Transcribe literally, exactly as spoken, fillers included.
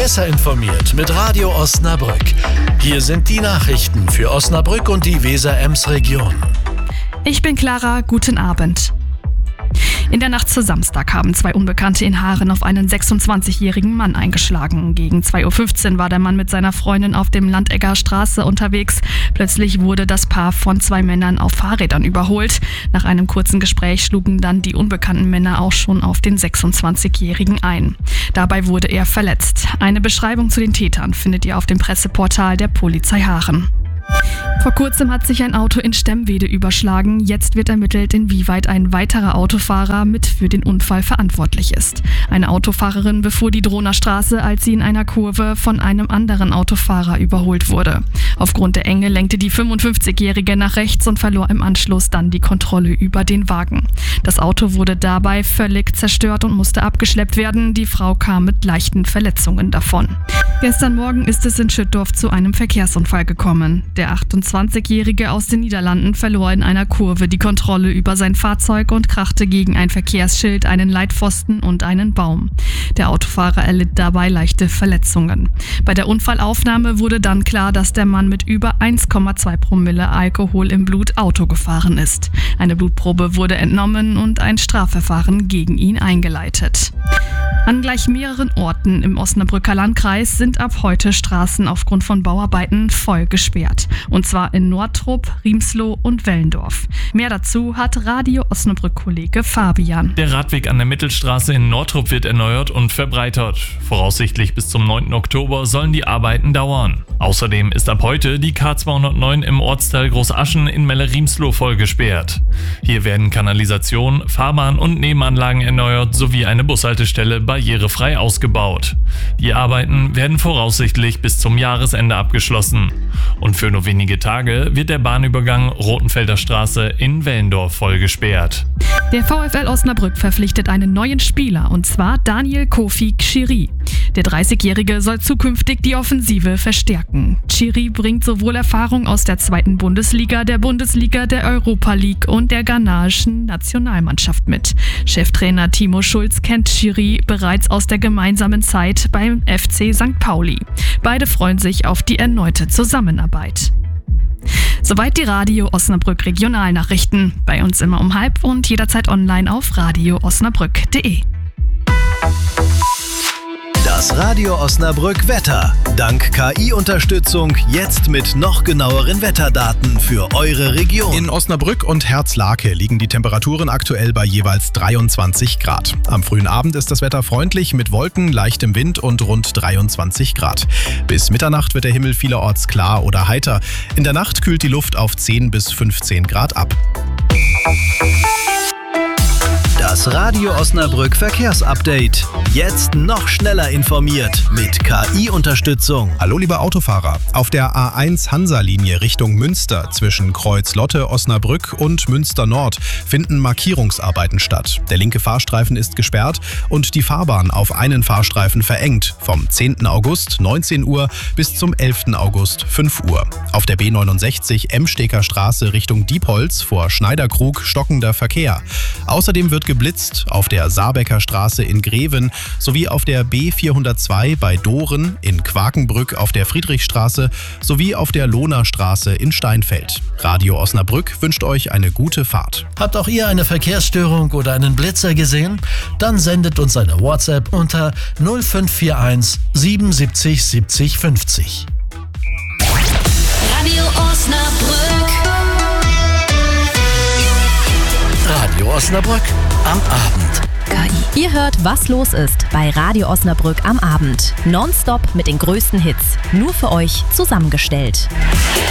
Besser informiert mit Radio Osnabrück. Hier sind die Nachrichten für Osnabrück und die Weser-Ems-Region. Ich bin Clara, guten Abend. In der Nacht zu Samstag haben zwei Unbekannte in Haaren auf einen sechsundzwanzigjährigen Mann eingeschlagen. Gegen zwei Uhr fünfzehn war der Mann mit seiner Freundin auf dem Landegger Straße unterwegs. Plötzlich wurde das Paar von zwei Männern auf Fahrrädern überholt. Nach einem kurzen Gespräch schlugen dann die unbekannten Männer auch schon auf den sechsundzwanzigjährigen ein. Dabei wurde er verletzt. Eine Beschreibung zu den Tätern findet ihr auf dem Presseportal der Polizei Haaren. Vor kurzem hat sich ein Auto in Stemwede überschlagen. Jetzt wird ermittelt, inwieweit ein weiterer Autofahrer mit für den Unfall verantwortlich ist. Eine Autofahrerin befuhr die Drohner Straße, als sie in einer Kurve von einem anderen Autofahrer überholt wurde. Aufgrund der Enge lenkte die fünfundfünfzigjährige nach rechts und verlor im Anschluss dann die Kontrolle über den Wagen. Das Auto wurde dabei völlig zerstört und musste abgeschleppt werden. Die Frau kam mit leichten Verletzungen davon. Gestern Morgen ist es in Schüttorf zu einem Verkehrsunfall gekommen. Der achtundzwanzigjährige aus den Niederlanden verlor in einer Kurve die Kontrolle über sein Fahrzeug und krachte gegen ein Verkehrsschild, einen Leitpfosten und einen Baum. Der Autofahrer erlitt dabei leichte Verletzungen. Bei der Unfallaufnahme wurde dann klar, dass der Mann mit über eins Komma zwei Promille Alkohol im Blut Auto gefahren ist. Eine Blutprobe wurde entnommen und ein Strafverfahren gegen ihn eingeleitet. An gleich mehreren Orten im Osnabrücker Landkreis sind ab heute Straßen aufgrund von Bauarbeiten voll gesperrt. Und zwar in Nordtrup, Riemsloh und Wellendorf. Mehr dazu hat Radio Osnabrück-Kollege Fabian. Der Radweg an der Mittelstraße in Nordtrup wird erneuert und verbreitert. Voraussichtlich bis zum neunten Oktober sollen die Arbeiten dauern. Außerdem ist ab heute die K zweihundertneun im Ortsteil Großaschen in Melle-Riemsloh voll gesperrt. Hier werden Kanalisation, Fahrbahn und Nebenanlagen erneuert sowie eine Bushaltestelle barrierefrei ausgebaut. Die Arbeiten werden voraussichtlich bis zum Jahresende abgeschlossen. Und für nur wenige Tage wird der Bahnübergang Rothenfelder Straße in Wellendorf voll gesperrt. Der VfL Osnabrück verpflichtet einen neuen Spieler, und zwar Daniel Kofi Chiri. Der dreißigjährige soll zukünftig die Offensive verstärken. Chiri bringt sowohl Erfahrung aus der zweiten Bundesliga, der Bundesliga, der Europa League und der ghanaischen Nationalmannschaft mit. Cheftrainer Timo Schulz kennt Chiri bereits aus der gemeinsamen Zeit beim F C Sankt Pauli. Beide freuen sich auf die erneute Zusammenarbeit. Soweit die Radio Osnabrück Regionalnachrichten. Bei uns immer um halb und jederzeit online auf radio osnabrück punkt de. Das Radio Osnabrück Wetter. Dank K I-Unterstützung jetzt mit noch genaueren Wetterdaten für eure Region. In Osnabrück und Herzlake liegen die Temperaturen aktuell bei jeweils dreiundzwanzig Grad. Am frühen Abend ist das Wetter freundlich mit Wolken, leichtem Wind und rund dreiundzwanzig Grad. Bis Mitternacht wird der Himmel vielerorts klar oder heiter. In der Nacht kühlt die Luft auf zehn bis fünfzehn Grad ab. Das Radio Osnabrück Verkehrsupdate. Jetzt noch schneller informiert mit K I-Unterstützung. Hallo liebe Autofahrer. Auf der A eins Hansa-Linie Richtung Münster zwischen Kreuz-Lotte, Osnabrück und Münster Nord finden Markierungsarbeiten statt. Der linke Fahrstreifen ist gesperrt und die Fahrbahn auf einen Fahrstreifen verengt. Vom zehnten August neunzehn Uhr bis zum elften August fünf Uhr. Auf der B neunundsechzig Emsteker Straße Richtung Diepholz vor Schneiderkrug stockender Verkehr. Außerdem wird geblitzt auf der Saarbecker Straße in Greven sowie auf der B vierhundertzwei bei Doren, in Quakenbrück auf der Friedrichstraße sowie auf der Lohner Straße in Steinfeld. Radio Osnabrück wünscht euch eine gute Fahrt. Habt auch ihr eine Verkehrsstörung oder einen Blitzer gesehen? Dann sendet uns eine WhatsApp unter null fünf vier eins siebenundsiebzig siebzig fünfzig. Radio Osnabrück. Radio Osnabrück am Abend. K I. Ihr hört, was los ist bei Radio Osnabrück am Abend. Nonstop mit den größten Hits. Nur für euch zusammengestellt.